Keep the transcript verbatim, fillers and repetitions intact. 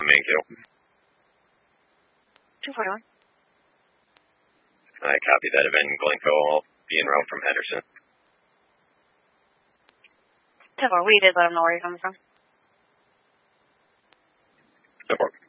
Main Q. two forty-one. I copy that. Event in Glencoe. I'll be en route from Henderson. ten four, we did let him know where you're coming from. ten four.